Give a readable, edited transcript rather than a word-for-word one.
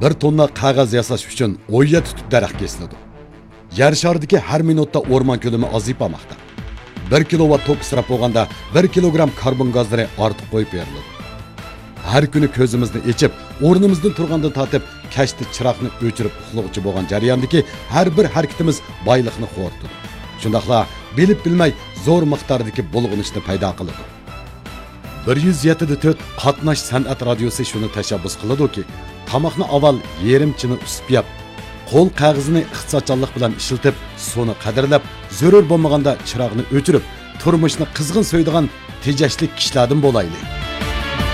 1 tonna qog'oz yasash uchun o'yya tutib daraxt kesiladi. Yer sharidagi har minutda o'rmon ko'lami ozayib bormoqda. 1 kilovat tok isrof bo'lganda 1 kilogram karbon gazlari ortiq qo'yib beriladi. Har kuni ko'zimizni ochib, o'rnimizdan turgandan tortib, kashti chiroqni o'chirib uxlovchi bo'lgan jarayondagi har bir harakatimiz boylikni xo'rtadi. Shundaqla bilib bilmay zo'r miqdordagi bulg'unishni paydo qiladi. 107.4 qatnash san'at radiosi shuni tashabbus qiladi-ki, tomoqni avval yerimchini usib yap, qo'l qog'ozini iqtisodchanlik bilan ishlatib, soni qadrlab, zarur bo'lmaganda chiroqni o'chirib, turmushni qizg'in so'ydigan tejashli kishilardan bo'laylik.